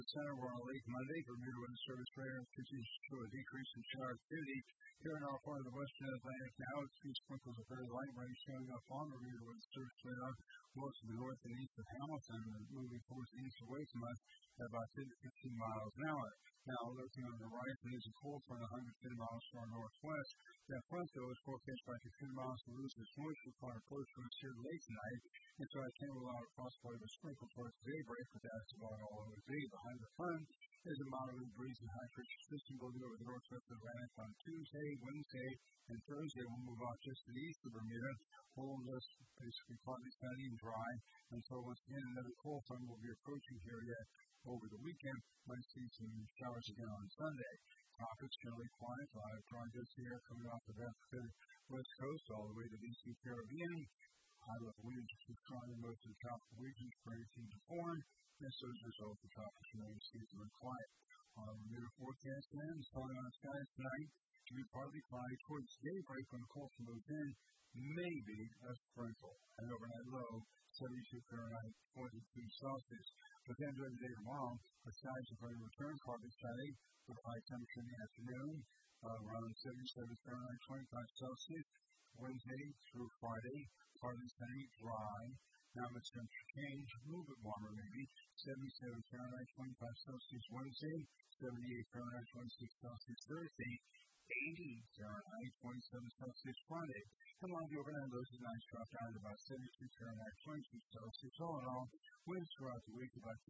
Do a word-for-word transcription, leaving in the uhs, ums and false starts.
Center. We're on a late Monday. Bermuda wind service radar continues to show a decrease in shower activity. Here in our part of the western Atlantic now, it's few sprinkles of very light rain showing up on the Bermuda wind service radar. Most of the north and east of Hamilton and moving towards the east away from us at about ten to fifteen miles an hour. Now, looking on the right, there's a cold front one hundred ten miles from our northwest. That front, though, is forecast by ten miles to lose its moisture upon approach to us here late tonight. And so I can't rule out a possibility of a sprinkle towards daybreak, but that's about all it would be. Behind the front is a moderate breeze and high pressure system going over the northwest Atlantic on Tuesday, Wednesday, and Thursday. We'll move out just to the east of Bermuda, hold us basically partly sunny and dry. And so once again, another cold front will be approaching here yet over the weekend. Might see some showers again on Sunday. Tropics generally quiet. A lot of dry goods here coming off the west coast all the way to the eastern Caribbean. High level winds are too strong in most of the tropical regions for anything to form. And so as a result, the tropics remain seasonally quiet. On the Bermuda forecast then, starting on the skies tonight, to be partly cloudy towards daybreak when the cold front moves in. Maybe a sprinkle. And overnight low, seventy-two Fahrenheit, forty-two Celsius. But then during the day tomorrow, the skies are going to return partly sunny with a high temperature in the afternoon, uh, around seventy-seven Fahrenheit, twenty-five Celsius. Wednesday through Friday, partly sunny, dry. Now the temperature change, a little bit warmer maybe, seventy-seven Fahrenheit, twenty-five Celsius Wednesday, seventy-eight Fahrenheit, twenty-six Celsius Thursday, eighty Fahrenheit, twenty-seven Celsius Friday. And along the overnight lows, the nights drop down to about seventy-two Fahrenheit, twenty-two Celsius. All in all, winds throughout the week about